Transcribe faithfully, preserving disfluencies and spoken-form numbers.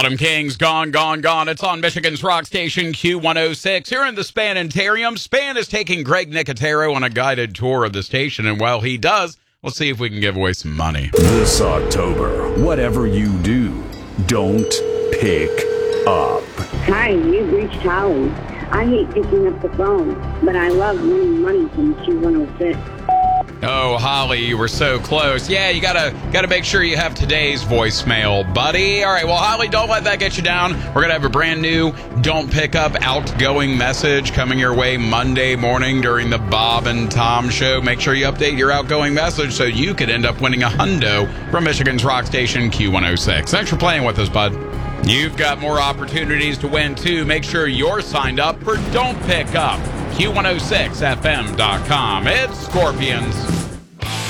Autumn Kings, Gone, Gone, Gone. It's on Michigan's rock station Q one oh six. Here in the Spanitarium, Span is taking Greg Nicotero on a guided tour of the station, and while he does, we'll see if we can give away some money. This October, whatever you do, don't pick up. Hi, you've reached Holly. I hate picking up the phone, but I love winning money from Q one oh six. Oh, Holly, you were so close. Yeah, you gotta gotta make sure you have today's voicemail, buddy. All right, well, Holly, don't let that get you down. We're gonna have a brand new Don't Pick Up outgoing message coming your way Monday morning during the Bob and Tom Show. Make sure you update your outgoing message so you could end up winning a hundo from Michigan's rock station Q one oh six. Thanks for playing with us, bud. You've got more opportunities to win, too. Make sure you're signed up for Don't Pick Up. Q one oh six F M dot com. It's Scorpions.